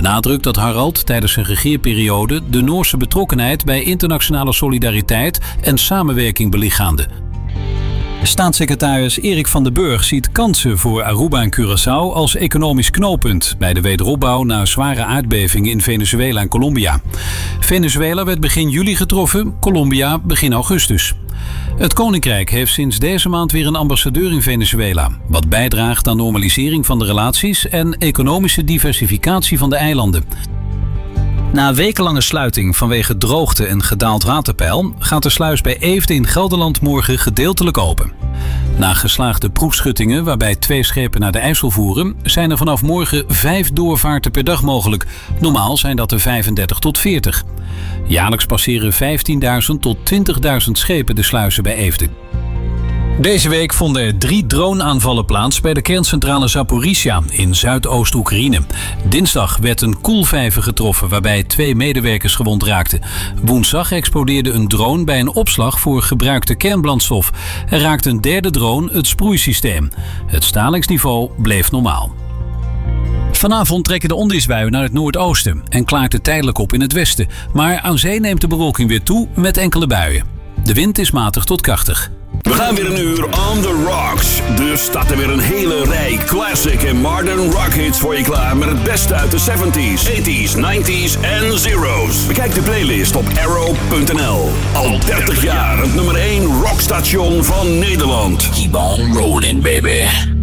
benadrukt dat Harald tijdens zijn regeerperiode de Noorse betrokkenheid bij internationale solidariteit en samenwerking belichaamde. Staatssecretaris Erik van den Burg ziet kansen voor Aruba en Curaçao als economisch knooppunt bij de wederopbouw na zware aardbevingen in Venezuela en Colombia. Venezuela werd begin juli getroffen, Colombia begin augustus. Het Koninkrijk heeft sinds deze maand weer een ambassadeur in Venezuela, wat bijdraagt aan normalisering van de relaties en economische diversificatie van de eilanden. Na wekenlange sluiting vanwege droogte en gedaald waterpeil gaat de sluis bij Eefde in Gelderland morgen gedeeltelijk open. Na geslaagde proefschuttingen waarbij 2 schepen naar de IJssel voeren, zijn er vanaf morgen 5 doorvaarten per dag mogelijk. Normaal zijn dat er 35 tot 40. Jaarlijks passeren 15.000 tot 20.000 schepen de sluizen bij Eefde. Deze week vonden er 3 drone-aanvallen plaats bij de kerncentrale Zaporizhia in Zuidoost-Oekraïne. Dinsdag werd een koelvijver getroffen waarbij 2 medewerkers gewond raakten. Woensdag explodeerde een drone bij een opslag voor gebruikte kernbrandstof. Er raakte een derde drone het sproeisysteem. Het stralingsniveau bleef normaal. Vanavond trekken de onweersbuien naar het noordoosten en klaart het tijdelijk op in het westen. Maar aan zee neemt de bewolking weer toe met enkele buien. De wind is matig tot krachtig. We gaan weer een uur on the rocks. Dus staat er weer een hele rij classic en modern rock hits voor je klaar met het beste uit de 70s, 80s, 90s en zeros. Bekijk de playlist op arrow.nl. Al 30 jaar het nummer 1 rockstation van Nederland. Keep on rolling, baby.